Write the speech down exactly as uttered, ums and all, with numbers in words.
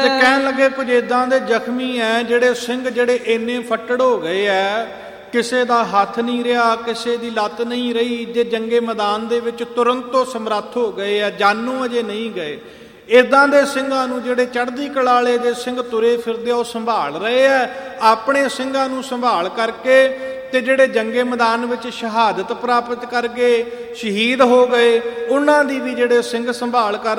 ਤੇ ਕਹਿਣ ਲੱਗੇ ਕੁਝ ਏਦਾਂ ਦੇ ਜ਼ਖਮੀ ਐ ਜਿਹੜੇ ਸਿੰਘ ਜਿਹੜੇ ਇੰਨੇ ਫੱਟੜ ਹੋ ਗਏ ਐ, ਕਿਸੇ ਦਾ ਹੱਥ ਨਹੀਂ ਰਿਹਾ, ਕਿਸੇ ਦੀ ਲੱਤ ਨਹੀਂ ਰਹੀ, ਜੇ ਜੰਗੇ ਮੈਦਾਨ ਦੇ ਵਿੱਚ ਤੁਰਨ ਤੋਂ ਸਮਰੱਥ ਹੋ ਗਏ ਆ, ਜਾਨੋਂ ਅਜੇ ਨਹੀਂ ਗਏ। ਇੱਦਾਂ ਦੇ ਸਿੰਘਾਂ ਨੂੰ ਜਿਹੜੇ ਚੜ੍ਹਦੀ ਕਲਾ ਵਾਲੇ ਦੇ ਸਿੰਘ ਤੁਰੇ ਫਿਰਦੇ ਉਹ ਸੰਭਾਲ ਰਹੇ ਆ। ਆਪਣੇ ਸਿੰਘਾਂ ਨੂੰ ਸੰਭਾਲ ਕਰਕੇ ਤੇ ਜਿਹੜੇ ਜੰਗੇ ਮੈਦਾਨ ਵਿੱਚ ਸ਼ਹਾਦਤ ਪ੍ਰਾਪਤ ਕਰ ਗਏ, ਸ਼ਹੀਦ ਹੋ ਗਏ, ਉਹਨਾਂ ਦੀ ਵੀ ਜਿਹੜੇ ਸਿੰਘ ਸੰਭਾਲ ਕਰ